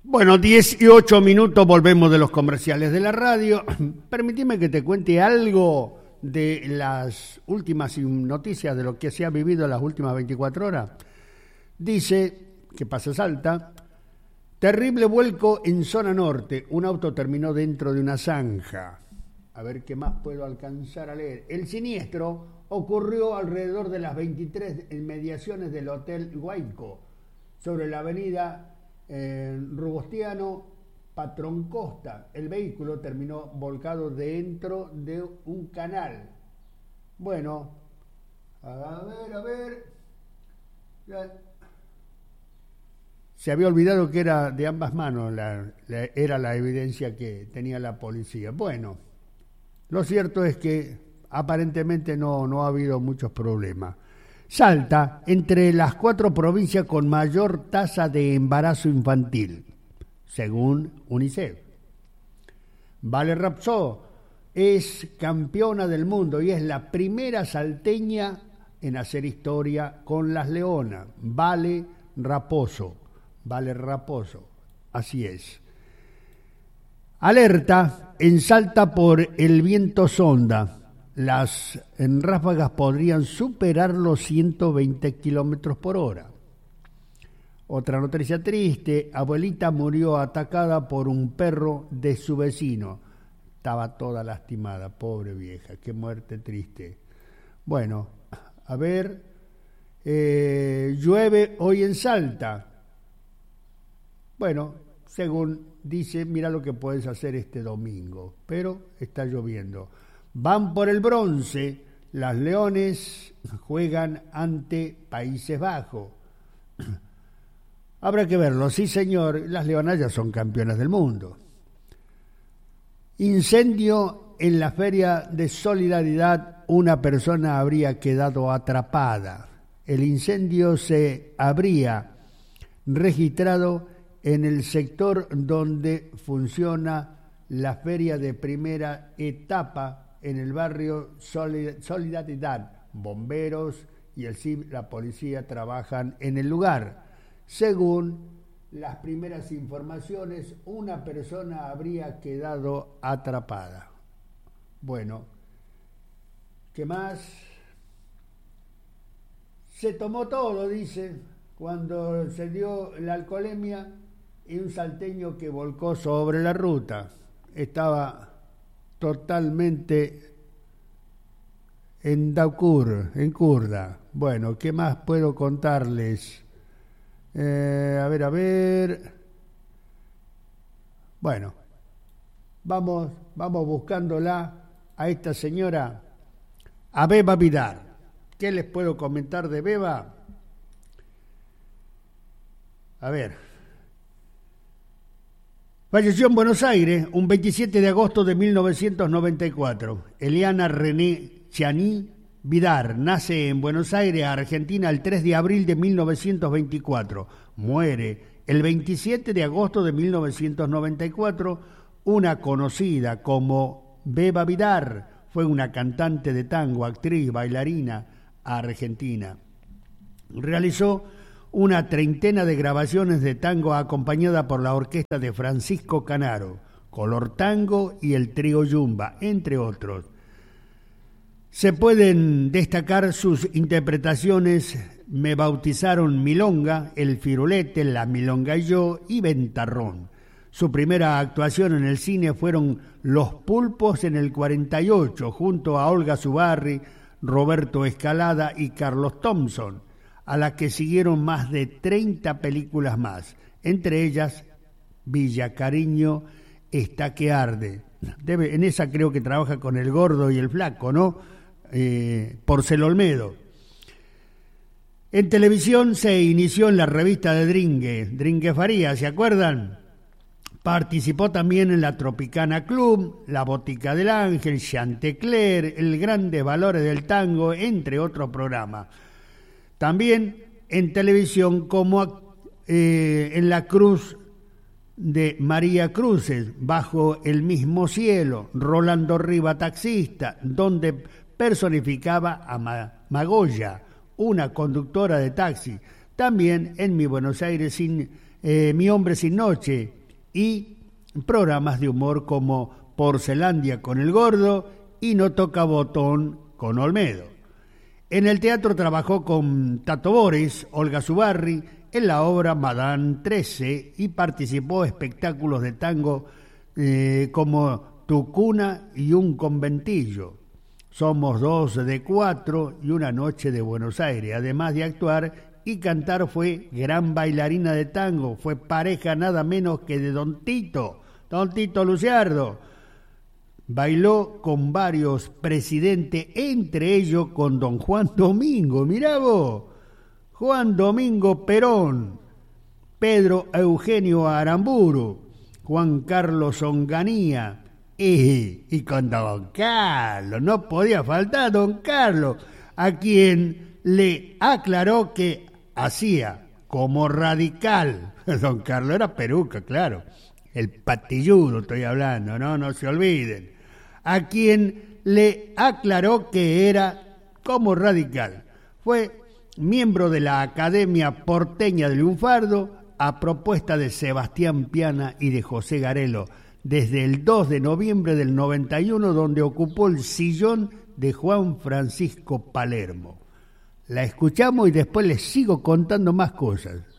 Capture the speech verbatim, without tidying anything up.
Bueno, dieciocho minutos, volvemos de los comerciales de la radio. Permitime que te cuente algo de las últimas noticias de lo que se ha vivido en las últimas veinticuatro horas. Dice que pasa Salta, terrible vuelco en zona norte, un auto terminó dentro de una zanja. A ver qué más puedo alcanzar a leer. El siniestro ocurrió alrededor de las veintitrés en mediaciones del Hotel Huayco, sobre la avenida eh, Rugostiano Patrón Costa. El vehículo terminó volcado dentro de un canal. Bueno, a ver, a ver. Ya. Se había olvidado que era de ambas manos, la, la, era la evidencia que tenía la policía. Bueno, lo cierto es que aparentemente no, no ha habido muchos problemas. Salta entre las cuatro provincias con mayor tasa de embarazo infantil, según UNICEF. Vale Rapsó es campeona del mundo y es la primera salteña en hacer historia con las leonas. Vale Raposo, Vale Raposo, así es. Alerta en Salta por el viento sonda. Las ráfagas podrían superar los ciento veinte kilómetros por hora. Otra noticia triste, abuelita murió atacada por un perro de su vecino. Estaba toda lastimada, pobre vieja, qué muerte triste. Bueno, a ver, eh, llueve hoy en Salta. Bueno, según dice, mira lo que puedes hacer este domingo, pero está lloviendo. Van por el bronce, las Leones juegan ante Países Bajos. Habrá que verlo, sí señor, las Leonas ya son campeonas del mundo. Incendio en la Feria de Solidaridad, una persona habría quedado atrapada. El incendio se habría registrado en el sector donde funciona la feria de primera etapa en el barrio Solidaridad. Bomberos y el C I B, la policía, trabajan en el lugar. Según las primeras informaciones, una persona habría quedado atrapada. Bueno, ¿qué más? Se tomó todo, dice, cuando se dio la alcoholemia y un salteño que volcó sobre la ruta. Estaba totalmente en Daucur, en Curda. Bueno, ¿qué más puedo contarles? Eh, a ver, a ver. Bueno, vamos, vamos buscándola a esta señora, a Beba Vidar. ¿Qué les puedo comentar de Beba? A ver. Falleció en Buenos Aires un veintisiete de agosto de mil novecientos noventa y cuatro. Eliana René Chianí Vidar nace en Buenos Aires, Argentina, el tres de abril de mil novecientos veinticuatro. Muere el veintisiete de agosto de mil novecientos noventa y cuatro. Una conocida como Beba Vidar, fue una cantante de tango, actriz, bailarina argentina. Realizó una treintena de grabaciones de tango acompañada por la orquesta de Francisco Canaro, Color Tango y el Trío Yumba, entre otros. Se pueden destacar sus interpretaciones Me bautizaron Milonga, El Firulete, La Milonga y yo y Ventarrón. Su primera actuación en el cine fueron Los Pulpos en el cuarenta y ocho, junto a Olga Zubarry, Roberto Escalada y Carlos Thompson, a la que siguieron más de treinta películas más, entre ellas Villa Cariño está que arde. Debe, en esa creo que trabaja con el gordo y el flaco, ¿no? Eh, Porcel Olmedo. En televisión se inició en la revista de Dringue, Dringue Faría, ¿se acuerdan? Participó también en la Tropicana Club, La Botica del Ángel, Chantecler, El Grandes Valores del Tango, entre otros programas. También en televisión como eh, en La Cruz de María Cruces, Bajo el Mismo Cielo, Rolando Riva Taxista, donde personificaba a Ma- Magoya, una conductora de taxi. También en Mi Buenos Aires sin eh, Mi Hombre Sin Noche, y programas de humor como Porcelandia con el Gordo y No toca botón con Olmedo. En el teatro trabajó con Tato Bores, Olga Zubarry, en la obra Madame trece y participó en espectáculos de tango eh, como Tu cuna y un conventillo, Somos dos de cuatro y Una noche de Buenos Aires. Además de actuar y cantar, fue gran bailarina de tango, fue pareja nada menos que de Don Tito, Don Tito Luciardo. Bailó con varios presidentes, entre ellos con don Juan Domingo, mirá vos, Juan Domingo Perón, Pedro Eugenio Aramburu, Juan Carlos Onganía, y, y con don Carlos, no podía faltar don Carlos, a quien le aclaró que hacía como radical. Don Carlos era peruca, claro, el patilludo estoy hablando, no, no se olviden. A quien le aclaró que era como radical. Fue miembro de la Academia Porteña del Lunfardo a propuesta de Sebastián Piana y de José Garelo, desde el dos de noviembre del noventa y uno, donde ocupó el sillón de Juan Francisco Palermo. La escuchamos y después les sigo contando más cosas.